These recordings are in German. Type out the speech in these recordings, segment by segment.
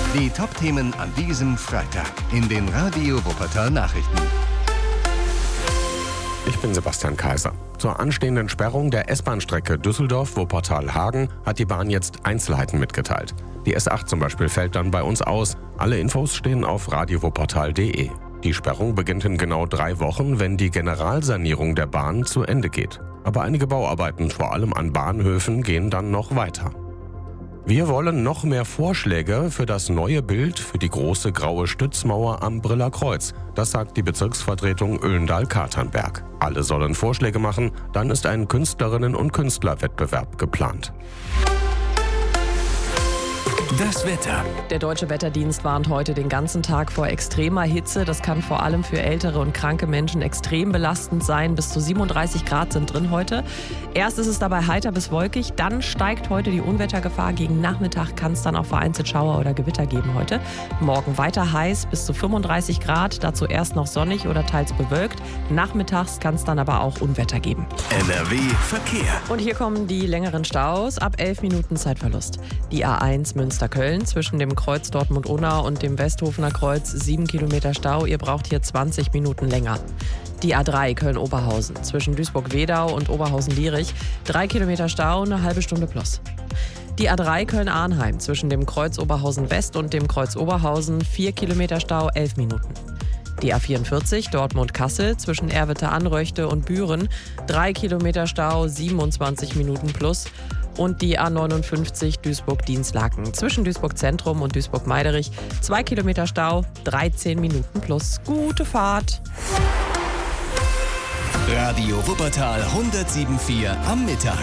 Die Top-Themen an diesem Freitag in den Radio Wuppertal Nachrichten. Ich bin Sebastian Kaiser. Zur anstehenden Sperrung der S-Bahn-Strecke Düsseldorf-Wuppertal-Hagen hat die Bahn jetzt Einzelheiten mitgeteilt. Die S8 zum Beispiel fällt dann bei uns aus. Alle Infos stehen auf radiowuppertal.de. Die Sperrung beginnt in genau 3 Wochen, wenn die Generalsanierung der Bahn zu Ende geht. Aber einige Bauarbeiten, vor allem an Bahnhöfen, gehen dann noch weiter. Wir wollen noch mehr Vorschläge für das neue Bild für die große graue Stützmauer am Briller Kreuz. Das sagt die Bezirksvertretung Oelendahl-Katernberg. Alle sollen Vorschläge machen, dann ist ein Künstlerinnen- und Künstlerwettbewerb geplant. Das Wetter. Der Deutsche Wetterdienst warnt heute den ganzen Tag vor extremer Hitze. Das kann vor allem für ältere und kranke Menschen extrem belastend sein. Bis zu 37 Grad sind drin heute. Erst ist es dabei heiter bis wolkig, dann steigt heute die Unwettergefahr. Gegen Nachmittag kann es dann auch vereinzelt Schauer oder Gewitter geben heute. Morgen weiter heiß, bis zu 35 Grad, dazu erst noch sonnig oder teils bewölkt. Nachmittags kann es dann aber auch Unwetter geben. NRW Verkehr. Und hier kommen die längeren Staus. Ab 11 Minuten Zeitverlust. Die A1 Münster-Köln zwischen dem Kreuz Dortmund-Unna und dem Westhofener Kreuz 7 Kilometer Stau. Ihr braucht hier 20 Minuten länger. Die A3 Köln-Oberhausen zwischen Duisburg-Wedau und Oberhausen-Lierich 3 Kilometer Stau, eine halbe Stunde plus. Die A3 Köln-Arnheim zwischen dem Kreuz Oberhausen-West und dem Kreuz Oberhausen 4 Kilometer Stau, 11 Minuten. Die A44 Dortmund-Kassel zwischen Erwitte-Anröchte und Büren 3 Kilometer Stau, 27 Minuten plus. Und die A59 Duisburg-Dienstlaken zwischen Duisburg-Zentrum und Duisburg-Meiderich 2 Kilometer Stau, 13 Minuten plus. Gute Fahrt! Radio Wuppertal 107,4 am Mittag.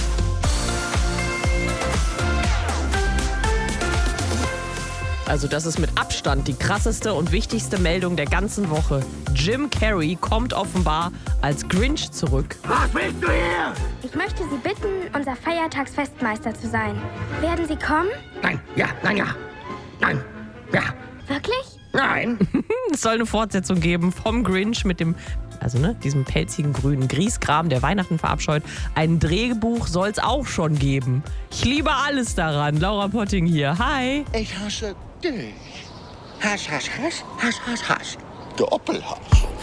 Also das ist mit Abstand die krasseste und wichtigste Meldung der ganzen Woche. Jim Carrey kommt offenbar als Grinch zurück. Was willst du hier? Ich möchte Sie bitten, unser Feiertagsfestmeister zu sein. Werden Sie kommen? Nein, ja, nein, ja. Nein, ja, Wirklich? nein. Es soll eine Fortsetzung geben vom Grinch mit dem, diesem pelzigen grünen Grieskram, der Weihnachten verabscheut. Ein Drehbuch soll es auch schon geben. Ich liebe alles daran. Laura Potting hier. Hi. Ich hasse dich. Hass, Hass, Hass, Hass, Hass, Hass. Doppelhass.